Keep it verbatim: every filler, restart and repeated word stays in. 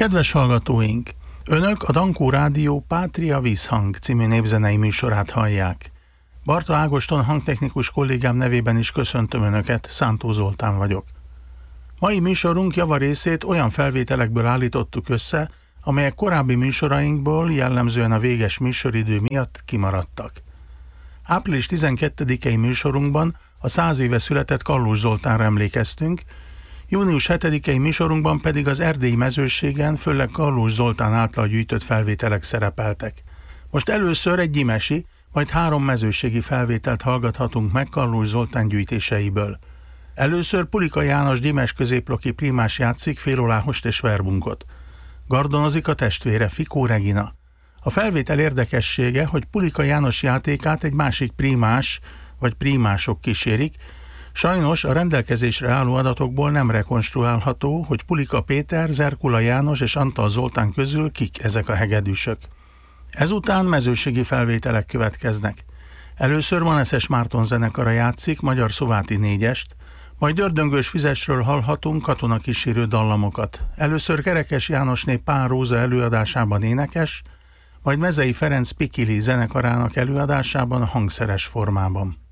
Kedves hallgatóink! Önök a Dankó Rádió Pátria Vízhang című népzenei műsorát hallják. Barta Ágoston hangtechnikus kollégám nevében is köszöntöm Önöket, Szántó Zoltán vagyok. Mai műsorunk javarészét olyan felvételekből állítottuk össze, amelyek korábbi műsorainkból jellemzően a véges műsoridő miatt kimaradtak. április tizenkettedikei műsorunkban a száz éve született Kallós Zoltánra emlékeztünk, június hetedikei műsorunkban pedig az erdélyi mezőségen, főleg Kallós Zoltán által gyűjtött felvételek szerepeltek. Most először egy gyimesi, majd három mezőségi felvételt hallgathatunk meg Kallós Zoltán gyűjtéseiből. Először Pulika János gyimes középloki prímás játszik féloláhost és verbunkot. Gardonozik a testvére, Fikó Regina. A felvétel érdekessége, hogy Pulika János játékát egy másik prímás vagy prímások kísérik. Sajnos a rendelkezésre álló adatokból nem rekonstruálható, hogy Pulika Péter, Zerkula János és Antal Zoltán közül kik ezek a hegedűsök. Ezután mezőségi felvételek következnek. Először Maneszes Márton zenekara játszik Magyar Szováti négyest, majd Ördöngős Füzesről hallhatunk katonakísérő dallamokat. Először Kerekes Jánosné Pál Róza előadásában énekes, majd Mezei Ferenc Pikili zenekarának előadásában hangszeres formában.